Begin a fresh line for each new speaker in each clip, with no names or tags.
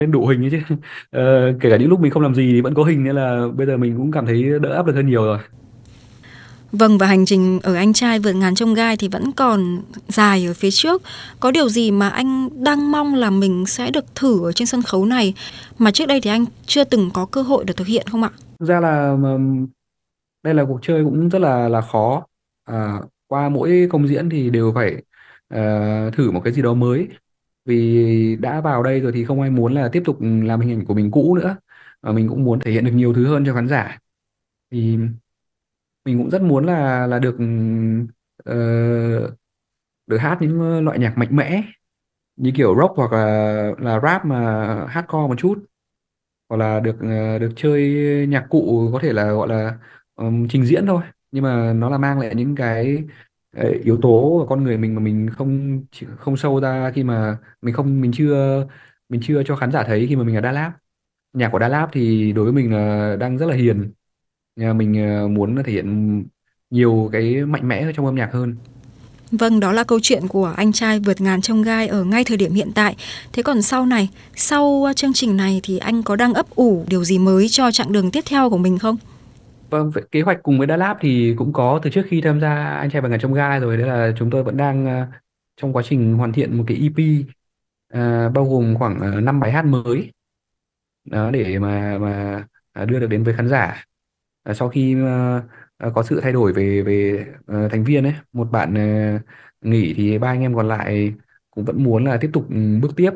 Nên đủ hình ấy chứ. Kể cả những lúc mình không làm gì thì vẫn có hình, nên là bây giờ mình cũng cảm thấy đỡ áp lực hơn nhiều rồi.
Vâng, và hành trình ở Anh trai vượt ngàn chông gai thì vẫn còn dài ở phía trước. Có điều gì mà anh đang mong là mình sẽ được thử ở trên sân khấu này mà trước đây thì anh chưa từng có cơ hội được thực hiện không ạ?
Thực ra là đây là cuộc chơi cũng rất là khó. Qua mỗi công diễn thì đều phải thử một cái gì đó mới, vì đã vào đây rồi thì không ai muốn là tiếp tục làm hình ảnh của mình cũ nữa, và mình cũng muốn thể hiện được nhiều thứ hơn cho khán giả. Thì mình cũng rất muốn là được ờ, được hát những loại nhạc mạnh mẽ như kiểu rock, hoặc là rap mà hardcore một chút, hoặc là được chơi nhạc cụ, có thể là gọi là trình diễn thôi, nhưng mà nó là mang lại những cái yếu tố của con người mình mà mình không sâu ra, khi mà mình chưa cho khán giả thấy khi mà mình ở Đà Lạt. Nhạc của Đà Lạt thì đối với mình là đang rất là hiền. Nhà mình muốn thể hiện nhiều cái mạnh mẽ ở trong âm nhạc hơn.
Vâng, đó là câu chuyện của Anh trai vượt ngàn chông gai ở ngay thời điểm hiện tại. Thế còn sau này, sau chương trình này thì anh có đang ấp ủ điều gì mới cho chặng đường tiếp theo của mình không?
Vâng, vậy kế hoạch cùng với Đà Lạt thì cũng có từ trước khi tham gia Anh trai vượt ngàn chông gai rồi, đấy là chúng tôi vẫn đang trong quá trình hoàn thiện một cái EP, bao gồm khoảng 5 bài hát mới đó, để mà đưa được đến với khán giả. Sau khi có sự thay đổi về về thành viên ấy, một bạn nghỉ, thì ba anh em còn lại cũng vẫn muốn là tiếp tục bước tiếp,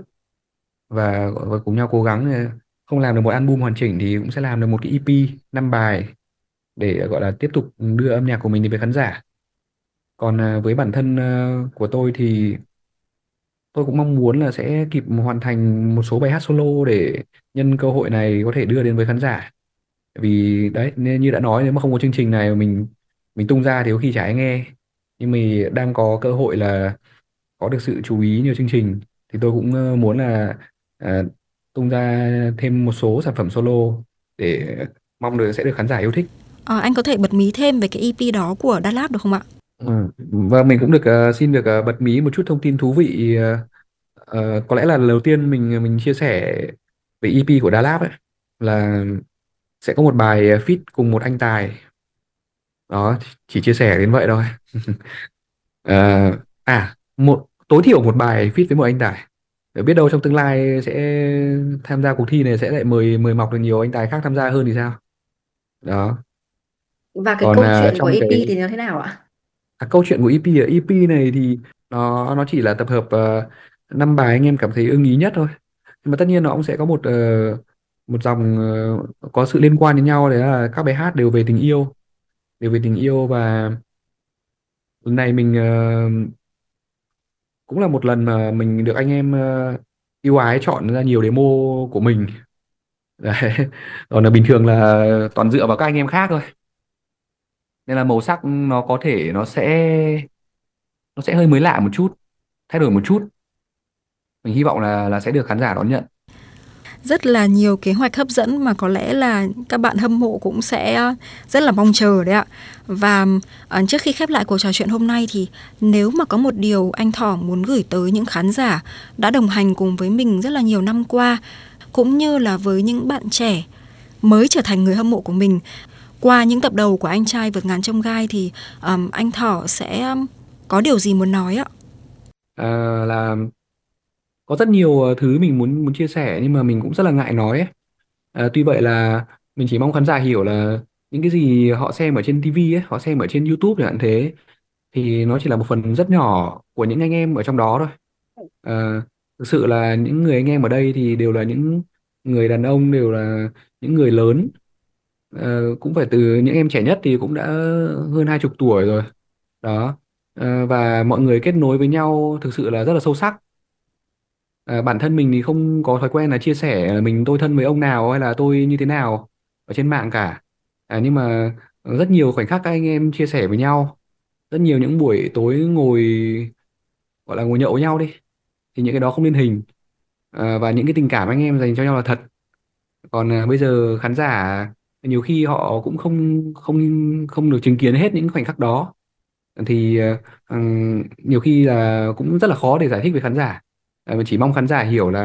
và cùng nhau cố gắng. Không làm được một album hoàn chỉnh thì cũng sẽ làm được một cái EP 5 bài, để gọi là tiếp tục đưa âm nhạc của mình đến với khán giả. Còn với bản thân của tôi thì tôi cũng mong muốn là sẽ kịp hoàn thành một số bài hát solo, để nhân cơ hội này có thể đưa đến với khán giả. Vì đấy, nên như đã nói, nếu mà không có chương trình này mà mình tung ra thì có khi chả ai nghe. Nhưng mình đang có cơ hội là có được sự chú ý như chương trình, thì tôi cũng muốn là ờ, tung ra thêm một số sản phẩm solo, để mong được sẽ được khán giả yêu thích.
Anh có thể bật mí thêm về cái EP đó của Đà Lạt được không ạ?
Và mình cũng được xin được bật mí một chút thông tin thú vị. Có lẽ là lần đầu tiên mình chia sẻ về EP của Đà Lạt ấy, là sẽ có một bài feat cùng một anh Tài. Đó, chỉ chia sẻ đến vậy thôi. Ờ, một tối thiểu một bài feat với một anh Tài. Để biết đâu trong tương lai sẽ tham gia cuộc thi này, sẽ lại mời mời mọc được nhiều anh Tài khác tham gia hơn thì sao. Đó.
Và cái
Còn
câu chuyện của
trong
EP
cái
thì nó thế nào ạ?
câu chuyện của EP, ở EP này thì nó chỉ là tập hợp 5 bài anh em cảm thấy ưng ý nhất thôi. Nhưng mà tất nhiên nó cũng sẽ có một dòng có sự liên quan đến nhau, đấy là các bài hát đều về tình yêu. Và lần này mình cũng là một lần mà mình được anh em ưu ái chọn ra nhiều demo của mình. Đấy. Còn là bình thường là toàn dựa vào các anh em khác thôi, nên là màu sắc nó có thể nó sẽ hơi mới lạ một chút, thay đổi một chút. Mình hy vọng là sẽ được khán giả đón nhận.
Rất là nhiều kế hoạch hấp dẫn mà có lẽ là các bạn hâm mộ cũng sẽ rất là mong chờ đấy ạ. Và trước khi khép lại cuộc trò chuyện hôm nay thì nếu mà có một điều anh Thỏ muốn gửi tới những khán giả đã đồng hành cùng với mình rất là nhiều năm qua, cũng như là với những bạn trẻ mới trở thành người hâm mộ của mình qua những tập đầu của Anh trai vượt ngàn chông gai, thì anh Thỏ sẽ có điều gì muốn nói ạ?
Là có rất nhiều thứ mình muốn muốn chia sẻ, nhưng mà mình cũng rất là ngại nói ấy. Tuy vậy là mình chỉ mong khán giả hiểu là những cái gì họ xem ở trên TV ấy, họ xem ở trên YouTube chẳng hạn thế, thì nó chỉ là một phần rất nhỏ của những anh em ở trong đó thôi. Ờ, Thực sự là những người anh em ở đây thì đều là những người đàn ông, đều là những người lớn. Cũng phải từ những em trẻ nhất thì cũng đã hơn 20 tuổi rồi. Đó. Và mọi người kết nối với nhau thực sự là rất là sâu sắc. Bản thân mình thì không có thói quen là chia sẻ là tôi thân với ông nào hay là tôi như thế nào ở trên mạng cả. Nhưng mà rất nhiều khoảnh khắc các anh em chia sẻ với nhau, rất nhiều những buổi tối ngồi, gọi là ngồi nhậu với nhau đi, thì những cái đó không lên hình. Và những cái tình cảm anh em dành cho nhau là thật. Còn bây giờ khán giả nhiều khi họ cũng không không không được chứng kiến hết những khoảnh khắc đó, thì nhiều khi là cũng rất là khó để giải thích với khán giả. Mình chỉ mong khán giả hiểu là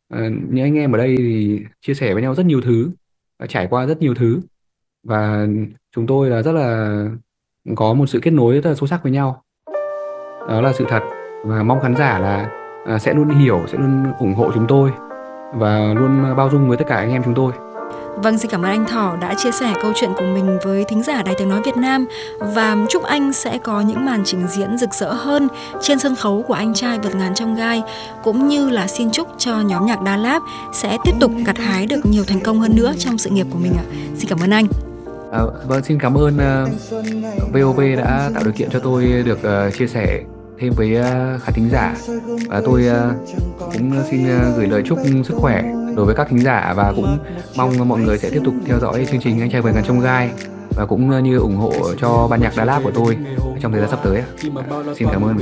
Những anh em ở đây thì chia sẻ với nhau rất nhiều thứ, trải qua rất nhiều thứ, và chúng tôi là rất là có một sự kết nối rất là sâu sắc với nhau. Đó là sự thật, và mong khán giả là sẽ luôn hiểu, sẽ luôn ủng hộ chúng tôi và luôn bao dung với tất cả anh em chúng tôi.
Vâng, xin cảm ơn anh Thỏ đã chia sẻ câu chuyện của mình với thính giả Đài Tiếng Nói Việt Nam, và chúc anh sẽ có những màn trình diễn rực rỡ hơn trên sân khấu của Anh Trai Vượt Ngàn Chông Gai, cũng như là xin chúc cho nhóm nhạc Đà Lạt sẽ tiếp tục gặt hái được nhiều thành công hơn nữa trong sự nghiệp của mình ạ. Xin cảm ơn anh.
Vâng, xin cảm ơn VOV đã tạo điều kiện cho tôi được chia sẻ thêm với khán thính giả, và tôi cũng xin gửi lời chúc sức khỏe đối với các thính giả, và cũng mong mọi người sẽ tiếp tục theo dõi chương trình Anh Trai Vượt Ngàn Chông Gai, và cũng như ủng hộ cho ban nhạc Đà Lạt của tôi trong thời gian sắp tới. Xin cảm ơn.